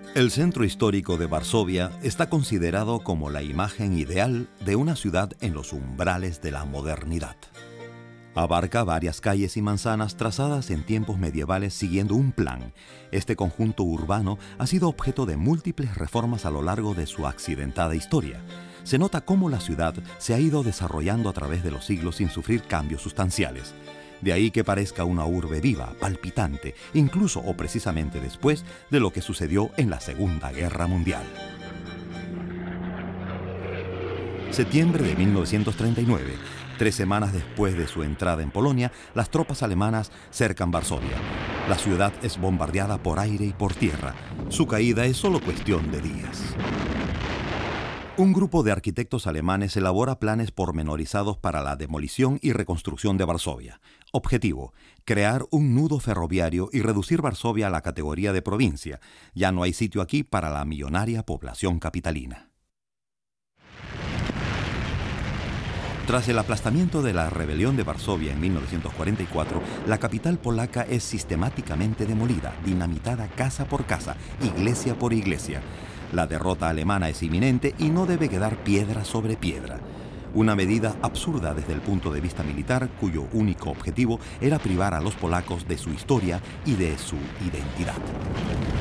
El centro histórico de Varsovia está considerado como la imagen ideal de una ciudad en los umbrales de la modernidad. Abarca varias calles y manzanas trazadas en tiempos medievales siguiendo un plan. Este conjunto urbano ha sido objeto de múltiples reformas a lo largo de su accidentada historia. Se nota cómo la ciudad se ha ido desarrollando a través de los siglos sin sufrir cambios sustanciales. De ahí que parezca una urbe viva, palpitante, incluso o precisamente después de lo que sucedió en la Segunda Guerra Mundial. Septiembre de 1939. 3 semanas después de su entrada en Polonia, las tropas alemanas cercan Varsovia. La ciudad es bombardeada por aire y por tierra. Su caída es solo cuestión de días. Un grupo de arquitectos alemanes elabora planes pormenorizados para la demolición y reconstrucción de Varsovia. Objetivo: crear un nudo ferroviario y reducir Varsovia a la categoría de provincia. Ya no hay sitio aquí para la millonaria población capitalina. Tras el aplastamiento de la rebelión de Varsovia en 1944, la capital polaca es sistemáticamente demolida, dinamitada casa por casa, iglesia por iglesia. La derrota alemana es inminente y no debe quedar piedra sobre piedra. Una medida absurda desde el punto de vista militar, cuyo único objetivo era privar a los polacos de su historia y de su identidad.